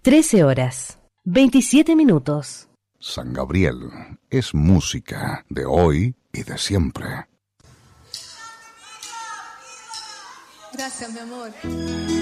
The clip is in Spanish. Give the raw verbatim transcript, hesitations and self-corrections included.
trece horas, veintisiete minutos. San Gabriel es música de hoy y de siempre. Gracias, mi amor.